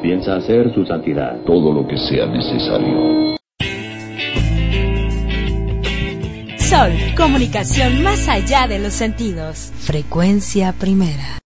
piensa hacer su santidad? Todo lo que sea necesario. Sol, comunicación más allá de los sentidos. Frecuencia primera.